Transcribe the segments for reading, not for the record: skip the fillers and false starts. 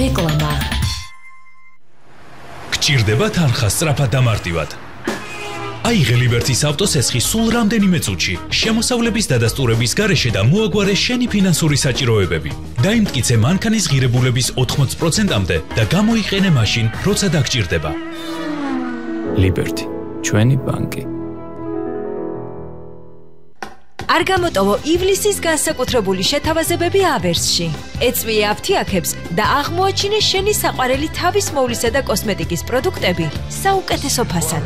რეკლამა. გჭირდება თანხა სწრაფად და მარტივად. აიღე ლიბერტის ავტოსესხი სულ რამდენიმე წუთში, შემოსავლების დადასტურების გარეშე და მოაგვარე შენი ფინანსური საჭიროებები. დაიმტკიცე მანქანის ღირებულების 80%-მდე და გამოიყენე მაშინ, როცა დაგჭირდება. ლიბერტი, ჩვენი ბანკი. არ გამოტოვო ივლისის განსაკუთრებული შეთავაზებები ავერსში. ეწვიე აფთიაქებს და აღმოაჩინე შენი საყვარელი თავის მოვლისა და კოსმეტიკის პროდუქტები საუკეთესო ფასად.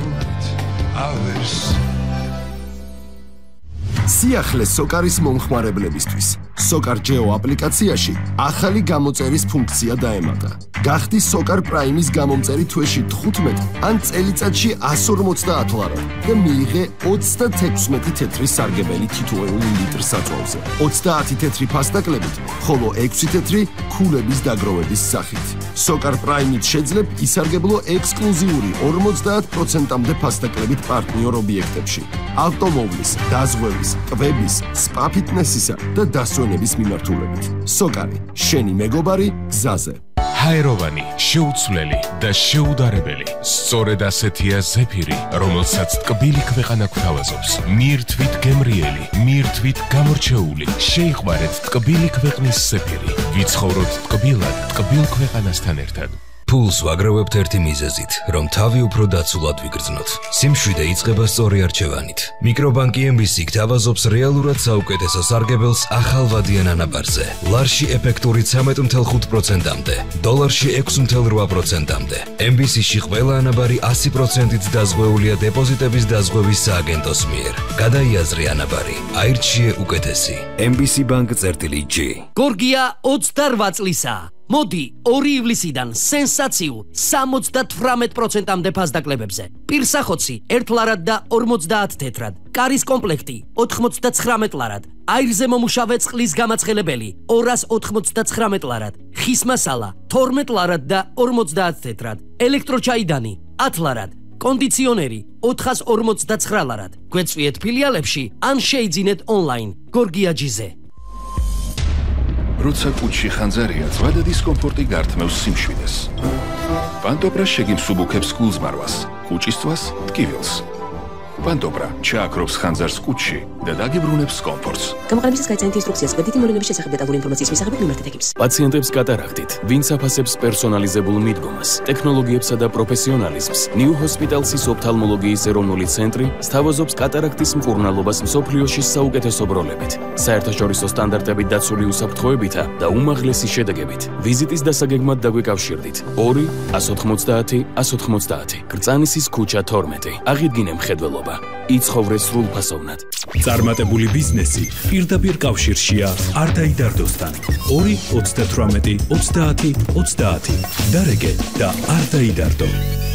სიახლე სოკარის მომხმარებლებისთვის. სოკარ ჯეო აპლიკაციაში ახალი გამოწერის ფუნქცია დაემატა. გახდი სოკარ პრაიმის გამომწერი თვეში 15 ან წელიწადში 150 ლარად და მიიღე 36 თეთრი სარგებელი თითოეული ლიტր საწვავზე. 30 თეთრი ფასდაკლებით, ხოლო 6 თეთრი ქულების დაგროვების სახით. სოკარ პრაიმით შეძლებ ისარგებლო ექსკლუზიური 50%-მდე ფასდაკლებით პარტნიორ ობიექტებში. ავტომობილის, დაზღვევის, კვების, სპა ფიტნესისა და დასვენების მიმართულებით. სოკარი, შენი მეგობარი გზაზე. ჰაეროვანი, შეუცვლელი და შეუდარებელი. სწორედ ასეთია ზეფირი, რომელსაც ტკბილი ქვეყანა გვთავაზობს. მირთვით გემრიელი, მირთვით გამორჩეული. შეიყვარეთ ტკბილი ქვეყნის ზეფირი. ვიცხოვროთ ტკბილად, ტკბილ ქვეყანასთან ერთად. ფულს ვაგროვებთ ერთი მიზეზით, რომ თავი უფრო დაცულად ვიგრძნოთ. სიმშვიდე იწყება სწორი არჩევანით. მიკრობანკი MBC გთავაზობს რეალურად საუკეთესო სარგებელს ახალვადიან ანაბარზე. ლარში ეფექტური 13.5%-მდე, დოლარში 6.8%-მდე. MBC-ში ყველა ანაბარი 100%-ით დაზღვეულია დეპოზიტების დაზღვევის სააგენტოს მიერ. გადაიაზრე ანაბარი, აირჩიე უკეთესი. MBC Bank-G. გორგია 28 წლისა. მოდი 2 ივლისიდან სენსაციულ 78%-მდე ფასდაკლებებზე. პირსახოცი 1 ლარად და 50 თეთრად. კარის კომპლექტი 99 ლარად. აირზე მომუშავე წყლის გამაცხელებელი 299 ლარად. ხის მასალა 12 ლარად და 50 თეთრად. ელექტროჩაიდანი 10 ლარად. კონდიციონერი 459 ლარად. გვეწვიეთ ფილიალებში ან შეიძინეთ ონლაინ. გორგია G-ზე. როცა კუჩში ხანძარია, ზვადა დისკომფორტი გართმევს სიმშვიდეს. პანტოპრა შეგიმსუბუქებს გულზმარვას, კუჩისწვას, ტკივილს. პანტოპრა ჩააქრობს ხანძარს კუჩში და დაგიბრუნებს კომფორტს. გამოყენებისას გაიცანით ინსტრუქციას გვერდითი მოვლენების შესახებ დეტალური ინფორმაციის მისაღებად მიმართეთ ეკიპს. პაციენტებს კატარაქტით, ვინც აფასებს პერსონალიზებულ მიდგომას, ტექნოლოგიებსა და პროფესიონალიზმს, ნიუ ჰოსპიტალსის ოფთალმოლოგიის ეროვნული ცენტრი სთავაზობს კატარაქტის მკურნალობას მსოფლიოში საუკეთესო ბროლებით, საერთაშორისო სტანდარტებით დაცული უსაფრთხოებითა და უმაღლესი შედეგებით. ვიზიტის დასაგეგმად დაგვიკავშირდით 2 190 190. გრწანისის ქუჩა 12. აღიდგინე მხედველობა. იცხოვრე სრულფასოვნად. წარმატებული ბიზნესი პირდაპირ კავშირშია არ დაიდარდოსთან. 2 38 30 30. დარეგე და არ დაიდარდო.